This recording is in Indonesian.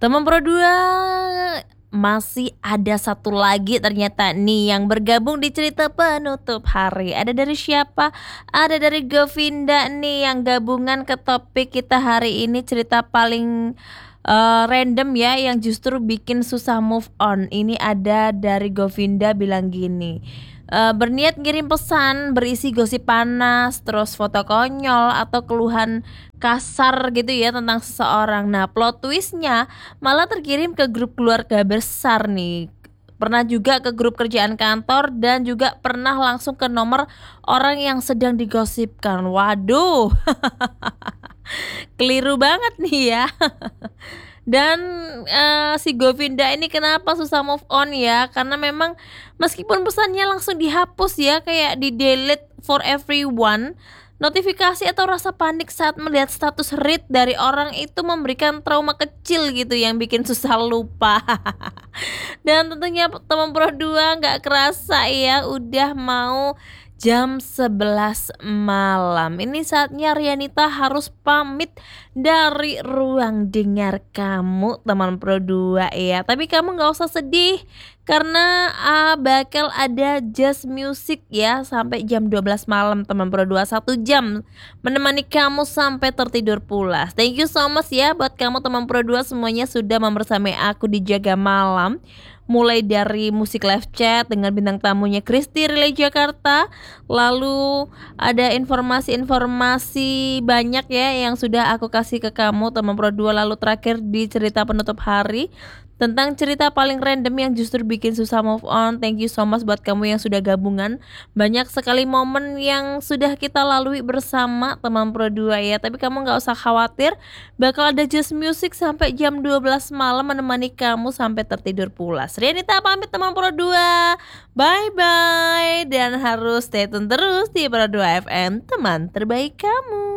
Teman Pro 2, masih ada satu lagi ternyata nih yang bergabung di cerita penutup hari. Ada dari siapa? Ada dari Govinda nih yang gabungan ke topik kita hari ini, cerita paling random ya yang justru bikin susah move on. Ini ada dari Govinda bilang gini, berniat ngirim pesan berisi gosip panas, terus foto konyol atau keluhan kasar gitu ya tentang seseorang. Nah, plot twist-nya malah terkirim ke grup keluarga besar nih. Pernah juga ke grup kerjaan kantor dan juga pernah langsung ke nomor orang yang sedang digosipkan. Waduh, keliru banget nih ya. Dan, si Govinda ini kenapa susah move on ya, karena memang meskipun pesannya langsung dihapus ya, kayak di-delete for everyone, notifikasi atau rasa panik saat melihat status read dari orang itu memberikan trauma kecil gitu yang bikin susah lupa. Dan tentunya teman Pro 2 nggak kerasa ya udah mau jam 11 malam. Ini saatnya Rianita harus pamit dari ruang dengar kamu teman Pro 2 ya. Tapi kamu nggak usah sedih karena bakal ada jazz music ya sampai jam 12 malam teman Pro 2, 1 jam menemani kamu sampai tertidur pulas. Thank you so much ya buat kamu teman Pro 2 semuanya sudah membersamai aku di Jaga Malam. Mulai dari musik live chat dengan bintang tamunya Kristi Relay Jakarta. Lalu ada informasi-informasi banyak ya yang sudah aku kasih ke kamu teman Pro 2. Lalu terakhir di cerita penutup hari tentang cerita paling random yang justru bikin susah move on. Thank you so much buat kamu yang sudah gabungan. Banyak sekali momen yang sudah kita lalui bersama teman Pro 2 ya. Tapi kamu gak usah khawatir, bakal ada jazz music sampai jam 12 malam menemani kamu sampai tertidur pulas. Rianita pamit teman Pro 2. Bye bye. Dan harus stay tune terus di Pro 2 FM, teman terbaik kamu.